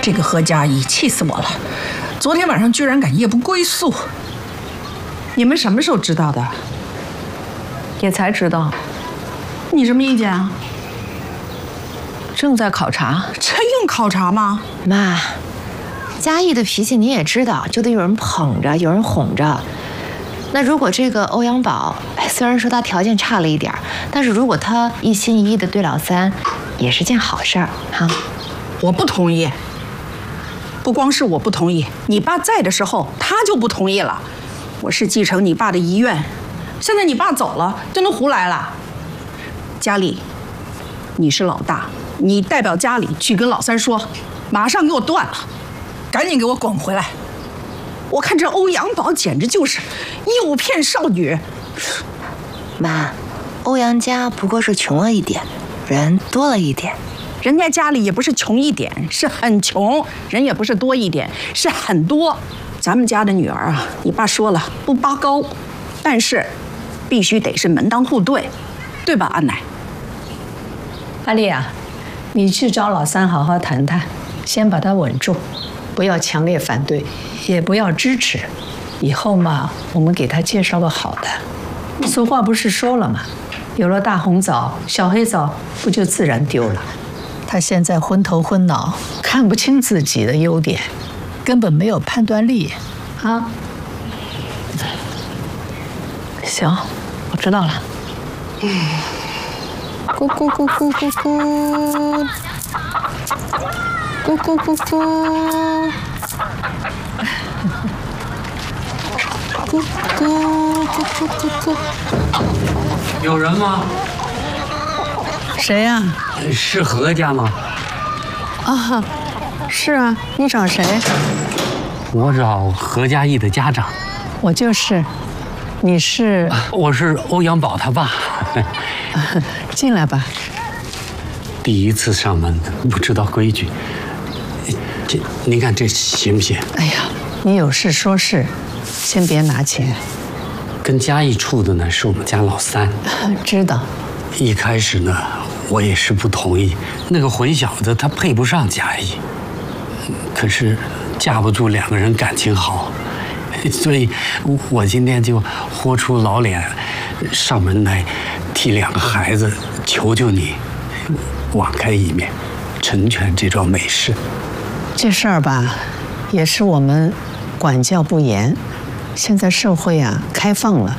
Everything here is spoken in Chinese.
这个何家义气死我了！昨天晚上居然敢夜不归宿。 你们什么时候知道的？ 也才知道。 你什么意见啊？ 正在考察。 这用考察吗？ 妈，嘉义的脾气你也知道，就得有人捧着，有人哄着。那如果这个欧阳宝，虽然说他条件差了一点，但是如果他一心一意的对老三，也是件好事儿哈。 我不同意。不光是我不同意，你爸在的时候他就不同意了。我是继承你爸的遗愿，现在你爸走了，就能胡来了？家里，你是老大，你代表家里去跟老三说，马上给我断了，赶紧给我滚回来！我看这欧阳宝简直就是诱骗少女。 妈，欧阳家不过是穷了一点，人多了一点。 人家家里也不是穷一点，是很穷；人也不是多一点，是很多。咱们家的女儿啊，你爸说了不拔高，但是必须得是门当户对，对吧，阿奶？ 阿丽啊，你去找老三好好谈谈，先把他稳住，不要强烈反对，也不要支持。以后嘛，我们给他介绍个好的。俗话不是说了吗？有了大红枣，小黑枣不就自然丢了？他现在昏头昏脑，看不清自己的优点，根本没有判断力啊。行，我知道了。 咕咕咕咕咕咕，咕咕咕咕，咕咕咕咕咕咕。 有人吗？ 谁呀？ 是何家吗？ 啊，是啊，你找谁？ 我找何家义的家长。 我就是。你是？ 我是欧阳宝他爸。 进来吧。 第一次上门，不知道规矩。这您看这行不行？ 哎呀，你有事说事，先别拿钱。 跟嘉义处的呢是我们家老三。 知道。 一开始呢，我也是不同意，那个混小子他配不上嘉义。可是架不住两个人感情好。所以，我今天就豁出老脸，上门来，替两个孩子求求你，网开一面，成全这桩美事。 这事儿吧，也是我们管教不严。现在社会啊开放了，